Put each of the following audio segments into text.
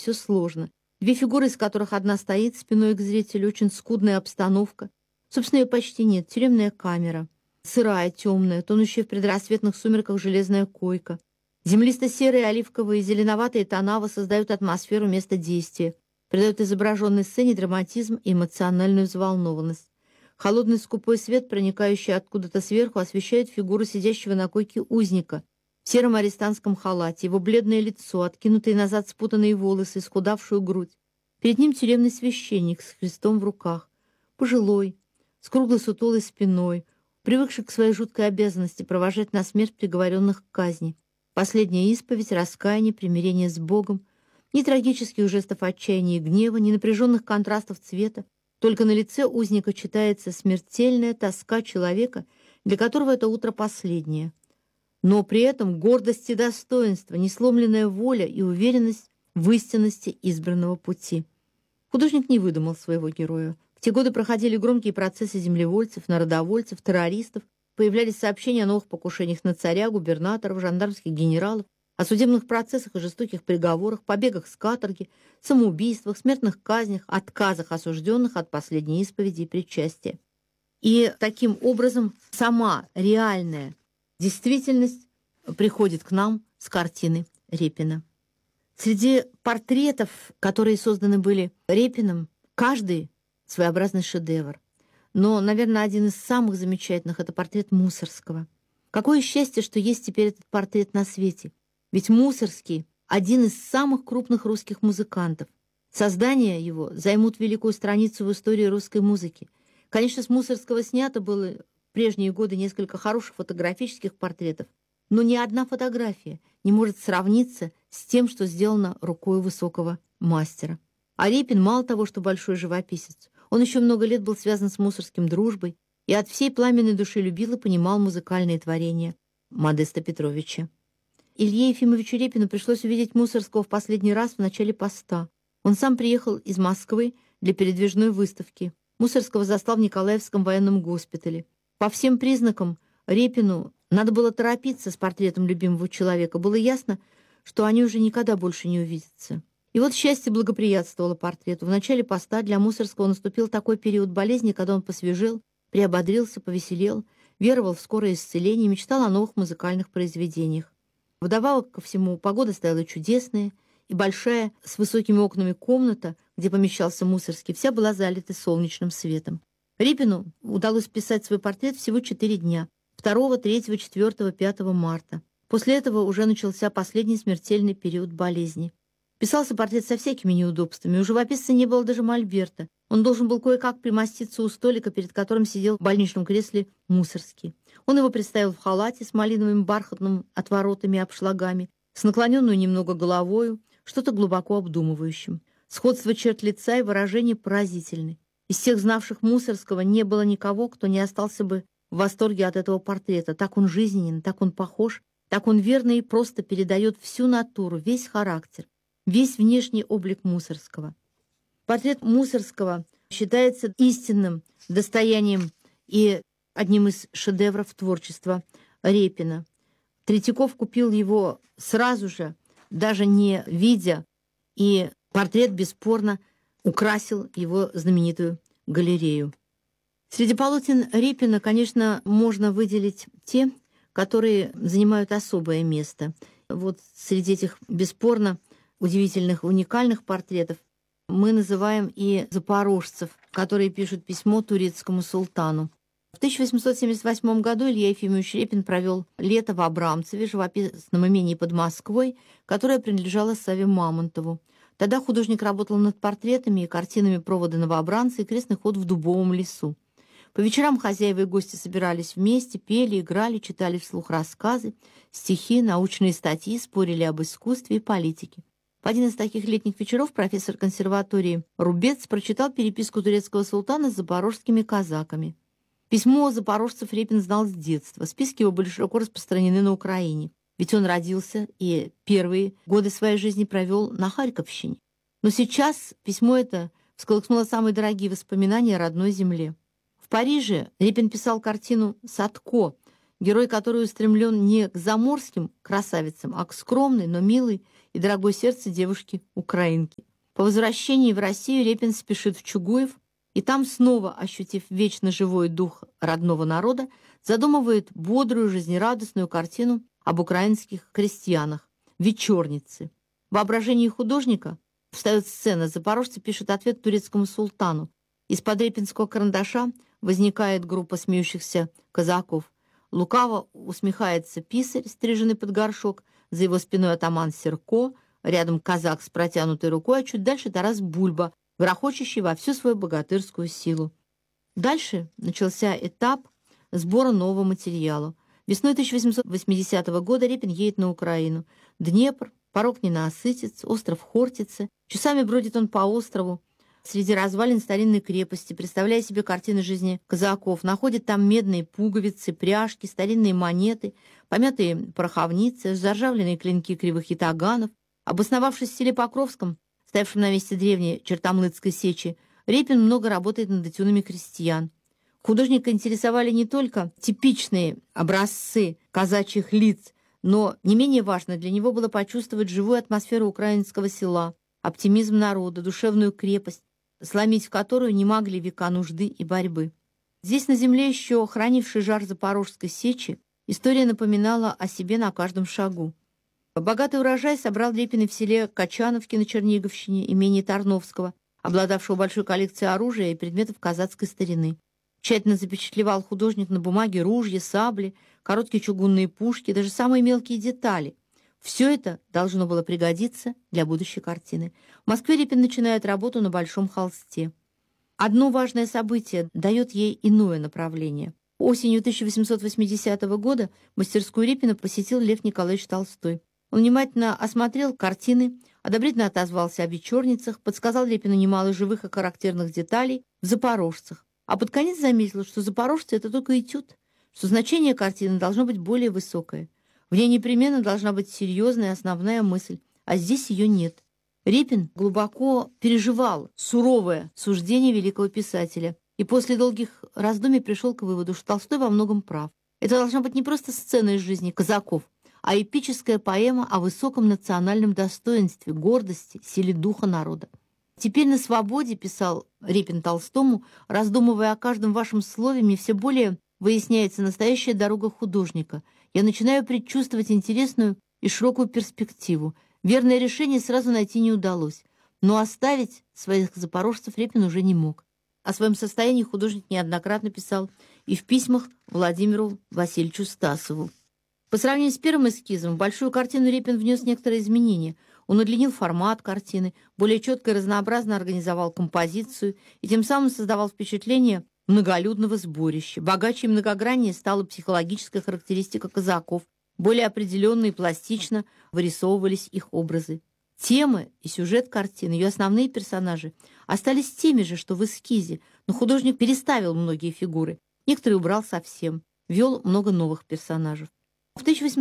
все сложно. Две фигуры, из которых одна стоит спиной к зрителю, очень скудная обстановка. Собственно, ее почти нет. Тюремная камера. Сырая, темная, тонущая в предрассветных сумерках железная койка. Землисто-серые, оливковые и зеленоватые тона воссоздают атмосферу места действия, придают изображенной сцене драматизм и эмоциональную взволнованность. Холодный скупой свет, проникающий откуда-то сверху, освещает фигуру сидящего на койке узника в сером арестантском халате, его бледное лицо, откинутые назад спутанные волосы, исхудавшую грудь. Перед ним тюремный священник с крестом в руках, пожилой, с круглой сутулой спиной, привыкший к своей жуткой обязанности провожать на смерть приговоренных к казни. Последняя исповедь, раскаяние, примирение с Богом, ни трагических жестов отчаяния и гнева, ни напряженных контрастов цвета. Только на лице узника читается смертельная тоска человека, для которого это утро последнее. Но при этом гордость и достоинство, несломленная воля и уверенность в истинности избранного пути. Художник не выдумал своего героя. В те годы проходили громкие процессы землевольцев, народовольцев, террористов, появлялись сообщения о новых покушениях на царя, губернаторов, жандармских генералов, о судебных процессах и жестоких приговорах, побегах с каторги, самоубийствах, смертных казнях, отказах осужденных от последней исповеди и причастия. И таким образом сама реальная действительность приходит к нам с картины Репина. Среди портретов, которые созданы были Репиным, каждый своеобразный шедевр. Но, наверное, один из самых замечательных — это портрет Мусорского. Какое счастье, что есть теперь этот портрет на свете. Ведь Мусорский — один из самых крупных русских музыкантов. Создания его займут великую страницу в истории русской музыки. Конечно, с Мусорского снято было в прежние годы несколько хороших фотографических портретов, но ни одна фотография не может сравниться с тем, что сделано рукой высокого мастера. А Репин мало того, что большой живописец, он еще много лет был связан с Мусорским дружбой и от всей пламенной души любил и понимал музыкальные творения Модеста Петровича. Илье Ефимовичу Репину пришлось увидеть Мусорского в последний раз в начале поста. Он сам приехал из Москвы для передвижной выставки. Мусорского застал в Николаевском военном госпитале. По всем признакам Репину надо было торопиться с портретом любимого человека. Было ясно, что они уже никогда больше не увидятся. И вот счастье благоприятствовало портрету. В начале поста для Мусорского наступил такой период болезни, когда он посвежел, приободрился, повеселел, веровал в скорое исцеление, мечтал о новых музыкальных произведениях. Вдобавок ко всему, погода стояла чудесная, и большая, с высокими окнами комната, где помещался Мусорский, вся была залита солнечным светом. Репину удалось писать свой портрет всего 4 дня — 2, 3, 4, 5 марта. После этого уже начался последний смертельный период болезни. Писался портрет со всякими неудобствами. У живописца не было даже мольберта. Он должен был кое-как примоститься у столика, перед которым сидел в больничном кресле Мусорский. Он его представил в халате с малиновым бархатным отворотами и обшлагами, с наклоненную немного головою, что-то глубоко обдумывающим. Сходство черт лица и выражения поразительны. Из всех знавших Мусорского не было никого, кто не остался бы в восторге от этого портрета. Так он жизненен, так он похож, так он верно и просто передает всю натуру, весь характер, весь внешний облик Мусорского. Портрет Мусорского считается истинным достоянием и одним из шедевров творчества Репина. Третьяков купил его сразу же, даже не видя, и портрет бесспорно украсил его знаменитую галерею. Среди полотен Репина, конечно, можно выделить те, которые занимают особое место. Вот среди этих бесспорно удивительных, уникальных портретов мы называем и запорожцев, которые пишут письмо турецкому султану. В 1878 году Илья Ефимович Репин провел лето в Абрамцеве, живописном имении под Москвой, которое принадлежало Саве Мамонтову. Тогда художник работал над портретами и картинами «Проводы новобранца» и «Крестный ход в дубовом лесу». По вечерам хозяева и гости собирались вместе, пели, играли, читали вслух рассказы, стихи, научные статьи, спорили об искусстве и политике. В один из таких летних вечеров профессор консерватории Рубец прочитал переписку турецкого султана с запорожскими казаками. Письмо запорожцев Репин знал с детства. Списки его были широко распространены на Украине, ведь он родился и первые годы своей жизни провел на Харьковщине. Но сейчас письмо это всколыхнуло самые дорогие воспоминания о родной земле. В Париже Репин писал картину «Садко», герой которой устремлен не к заморским красавицам, а к скромной, но милой и дорогое сердце девушки-украинки. По возвращении в Россию Репин спешит в Чугуев, и там, снова ощутив вечно живой дух родного народа, задумывает бодрую, жизнерадостную картину об украинских крестьянах «Вечерницы». В воображении художника встает сцена. Запорожцы пишут ответ турецкому султану. Из-под репинского карандаша возникает группа смеющихся казаков. Лукаво усмехается писарь, стриженный под горшок, за его спиной атаман Серко, рядом казак с протянутой рукой, а чуть дальше Тарас Бульба, грохочущий во всю свою богатырскую силу. Дальше начался этап сбора нового материала. Весной 1880 года Репин едет на Украину. Днепр, порог ненасытец, остров Хортицы. Часами бродит он по острову, среди развалин старинной крепости, представляя себе картины жизни казаков. Находит там медные пуговицы, пряжки, старинные монеты, помятые пороховницы, заржавленные клинки кривых ятаганов. Обосновавшись в селе Покровском, стоявшем на месте древней Чертомлыцкой сечи, Репин много работает над этюдами крестьян. Художника интересовали не только типичные образцы казачьих лиц, но не менее важно для него было почувствовать живую атмосферу украинского села, оптимизм народа, душевную крепость, сломить в которую не могли века нужды и борьбы. Здесь, на земле, еще хранивший жар Запорожской сечи, история напоминала о себе на каждом шагу. Богатый урожай собрал Репин в селе Качановки на Черниговщине, имении Тарновского, обладавшего большой коллекцией оружия и предметов казацкой старины. Тщательно запечатлевал художник на бумаге ружья, сабли, короткие чугунные пушки, даже самые мелкие детали. Все это должно было пригодиться для будущей картины. В Москве Репин начинает работу на большом холсте. Одно важное событие дает ей иное направление. Осенью 1880 года мастерскую Репина посетил Лев Николаевич Толстой. Он внимательно осмотрел картины, одобрительно отозвался о вечерницах, подсказал Репину немало живых и характерных деталей в «Запорожцах». А под конец заметил, что «Запорожцы» — это только этюд, что значение картины должно быть более высокое. В ней непременно должна быть серьезная основная мысль, а здесь ее нет. Репин глубоко переживал суровое суждение великого писателя и после долгих раздумий пришел к выводу, что Толстой во многом прав. Это должна быть не просто сцена из жизни казаков, а эпическая поэма о высоком национальном достоинстве, гордости, силе духа народа. «Теперь на свободе», — писал Репин Толстому, раздумывая о каждом вашем слове, мне все более выясняется настоящая дорога художника. Я начинаю предчувствовать интересную и широкую перспективу. Верное решение сразу найти не удалось, но оставить своих запорожцев Репин уже не мог. О своем состоянии художник неоднократно писал и в письмах Владимиру Васильевичу Стасову. По сравнению с первым эскизом, в большую картину Репин внес некоторые изменения. Он удлинил формат картины, более четко и разнообразно организовал композицию и тем самым создавал впечатление многолюдного сборища. Богаче и многограннее стала психологическая характеристика казаков, более определенно и пластично вырисовывались их образы. Темы и сюжет картины, ее основные персонажи остались теми же, что в эскизе, но художник переставил многие фигуры, некоторые убрал совсем, ввел много новых персонажей. В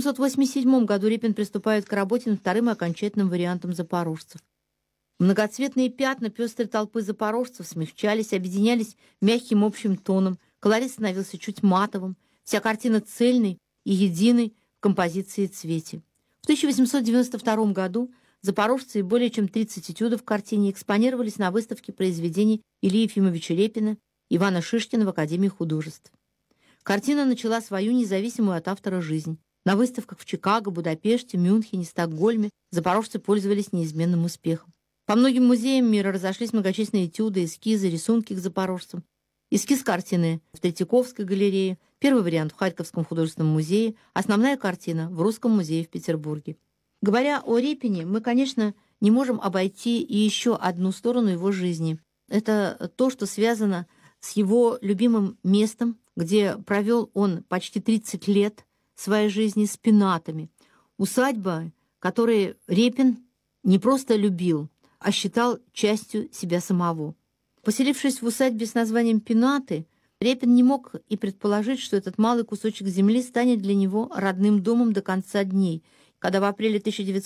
1887 году Репин приступает к работе над вторым и окончательным вариантом «Запорожцев». Многоцветные пятна пестрой толпы запорожцев смягчались, объединялись мягким общим тоном, колорит становился чуть матовым, вся картина цельной и единой в композиции и цвете. В 1892 году запорожцы и более чем 30 этюдов в картине экспонировались на выставке произведений Ильи Ефимовича Репина, Ивана Шишкина в Академии художеств. Картина начала свою независимую от автора жизнь. На выставках в Чикаго, Будапеште, Мюнхене, Стокгольме запорожцы пользовались неизменным успехом. По многим музеям мира разошлись многочисленные этюды, эскизы, рисунки к запорожцам. Эскиз картины в Третьяковской галерее, первый вариант в Харьковском художественном музее, основная картина в Русском музее в Петербурге. Говоря о Репине, мы, конечно, не можем обойти и еще одну сторону его жизни. Это то, что связано с его любимым местом, где провел он почти 30 лет своей жизни, с пенатами. Усадьба, которую Репин не просто любил, а считал частью себя самого. Поселившись в усадьбе с названием Пенаты, Репин не мог и предположить, что этот малый кусочек земли станет для него родным домом до конца дней, когда в апреле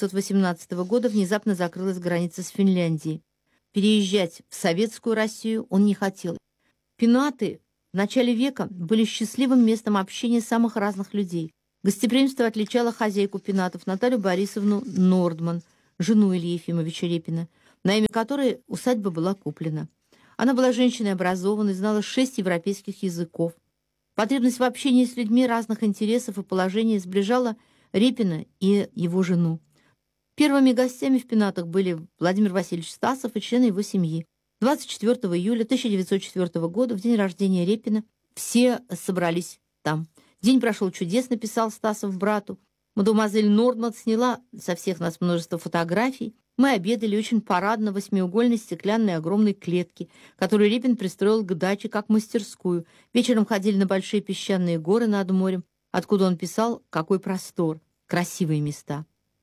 1918 года внезапно закрылась граница с Финляндией. Переезжать в советскую Россию он не хотел. Пенаты в начале века были счастливым местом общения самых разных людей. Гостеприимство отличало хозяйку пенатов Наталью Борисовну Нордман, жену Ильи Ефимовича Репина, на имя которой усадьба была куплена. Она была женщиной образованной, знала 6 европейских языков. Потребность в общении с людьми разных интересов и положений сближала Репина и его жену. Первыми гостями в Пенатах были Владимир Васильевич Стасов и члены его семьи. 24 июля 1904 года, в день рождения Репина, все собрались там. «День прошел чудесно», — писал Стасов брату. «Мадемуазель Нордман сняла со всех нас множество фотографий. Мы обедали очень парадно в восьмиугольной стеклянной огромной клетке, которую Репин пристроил к даче как мастерскую. Вечером ходили на большие песчаные горы над морем, откуда он писал, какой простор, красивые места».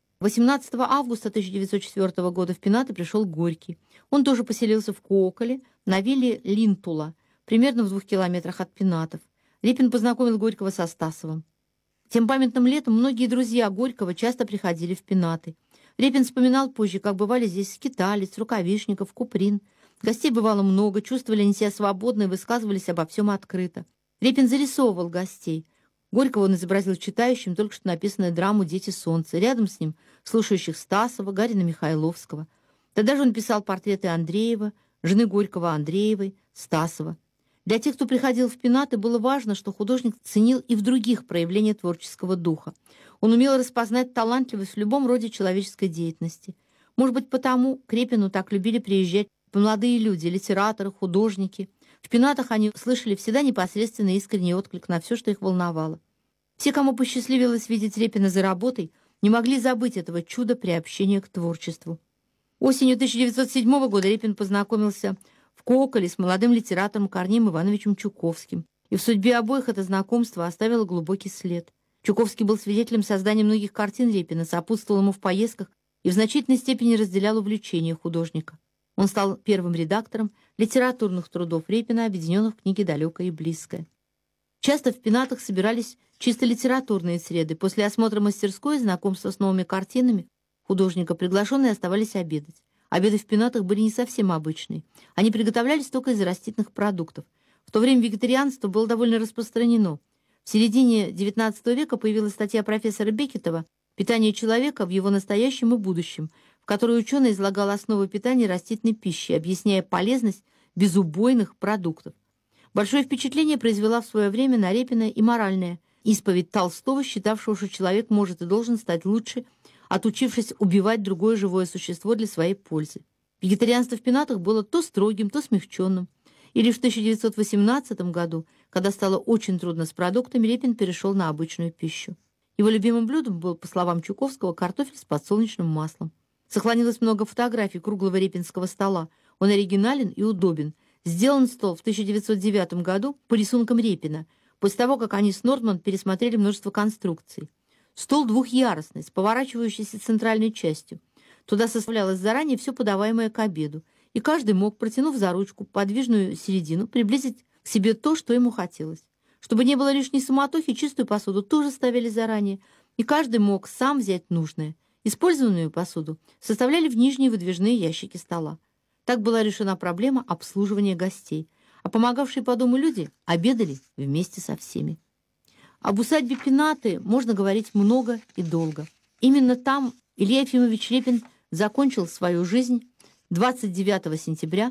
18 августа 1904 года в Пенаты пришел Горький. Он тоже поселился в Кооколе, на вилле Линтула, примерно в 2 километрах от Пенатов. Репин познакомил Горького со Стасовым. Тем памятным летом многие друзья Горького часто приходили в Пенаты. Репин вспоминал позже, как бывали здесь Скиталец, Рукавишников, Куприн. Гостей бывало много, чувствовали они себя свободно и высказывались обо всем открыто. Репин зарисовывал гостей. Горького он изобразил читающим только что написанную драму «Дети солнца», рядом с ним слушающих Стасова, Гарина Михайловского. Тогда же он писал портреты Андреева, жены Горького Андреевой, Стасова. Для тех, кто приходил в Пенаты, было важно, что художник ценил и в других проявления творческого духа. Он умел распознать талантливость в любом роде человеческой деятельности. Может быть, потому к Репину так любили приезжать молодые люди, литераторы, художники. В Пенатах они слышали всегда непосредственный искренний отклик на все, что их волновало. Все, кому посчастливилось видеть Репина за работой, не могли забыть этого чуда приобщения к творчеству. Осенью 1907 года Репин познакомился в Кооколе с молодым литератором Корнеем Ивановичем Чуковским, и в судьбе обоих это знакомство оставило глубокий след. Чуковский был свидетелем создания многих картин Репина, сопутствовал ему в поездках и в значительной степени разделял увлечения художника. Он стал первым редактором литературных трудов Репина, объединенных в книге «Далекое и близкое». Часто в Пенатах собирались чисто литературные среды. После осмотра мастерской и знакомства с новыми картинами художника приглашенные оставались обедать. Обеды в Пенатах были не совсем обычные. Они приготовлялись только из растительных продуктов. В то время вегетарианство было довольно распространено. В середине XIX века появилась статья профессора Беккетова «Питание человека в его настоящем и будущем», в которой ученый излагал основы питания растительной пищи, объясняя полезность безубойных продуктов. Большое впечатление произвела в свое время на Репина и моральная исповедь Толстого, считавшего, что человек может и должен стать лучше, отучившись убивать другое живое существо для своей пользы. Вегетарианство в Пенатах было то строгим, то смягченным. И лишь в 1918 году, когда стало очень трудно с продуктами, Репин перешел на обычную пищу. Его любимым блюдом был, по словам Чуковского, картофель с подсолнечным маслом. Сохранилось много фотографий круглого репинского стола. Он оригинален и удобен. Сделан стол в 1909 году по рисункам Репина, после того, как они с Нордман пересмотрели множество конструкций. Стол двухъярусный, с поворачивающейся центральной частью. Туда составлялось заранее все подаваемое к обеду, и каждый мог, протянув за ручку подвижную середину, приблизить к себе то, что ему хотелось. Чтобы не было лишней суматохи, чистую посуду тоже ставили заранее, и каждый мог сам взять нужное. Использованную посуду составляли в нижние выдвижные ящики стола. Так была решена проблема обслуживания гостей, а помогавшие по дому люди обедали вместе со всеми. Об усадьбе Пенаты можно говорить много и долго. Именно там Илья Ефимович Репин закончил свою жизнь 29 сентября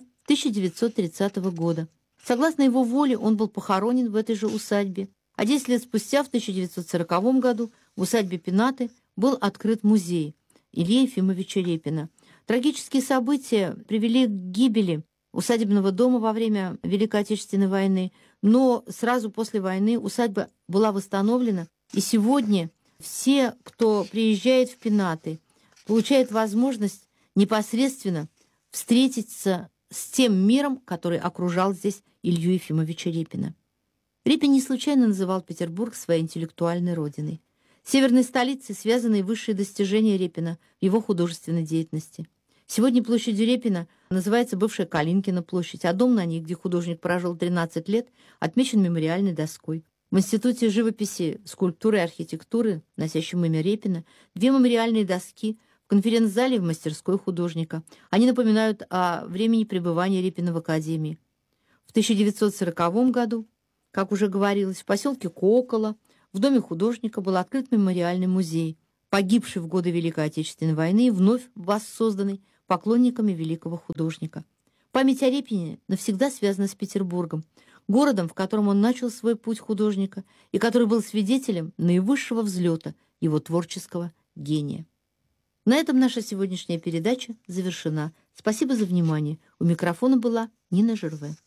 1930 года. Согласно его воле, он был похоронен в этой же усадьбе, а 10 лет спустя, в 1940 году, в усадьбе Пенаты был открыт музей Ильи Ефимовича Репина. Трагические события привели к гибели усадебного дома во время Великой Отечественной войны, но сразу после войны усадьба была восстановлена, и сегодня все, кто приезжает в Пенаты, получают возможность непосредственно встретиться с тем миром, который окружал здесь Илью Ефимовича Репина. Репин не случайно называл Петербург своей интеллектуальной родиной. С северной столицей связаны высшие достижения Репина в его художественной деятельности. Сегодня площадью Репина называется бывшая Калинкина площадь, а дом на ней, где художник прожил 13 лет, отмечен мемориальной доской. В Институте живописи, скульптуры и архитектуры, носящем имя Репина, 2 мемориальные доски в конференц-зале и в мастерской художника. Они напоминают о времени пребывания Репина в Академии. В 1940 году, как уже говорилось, в поселке Коокола в доме художника был открыт мемориальный музей, погибший в годы Великой Отечественной войны и вновь воссозданный поклонниками великого художника. Память о Репине навсегда связана с Петербургом, городом, в котором он начал свой путь художника и который был свидетелем наивысшего взлета его творческого гения. На этом наша сегодняшняя передача завершена. Спасибо за внимание. У микрофона была Нина Жерве.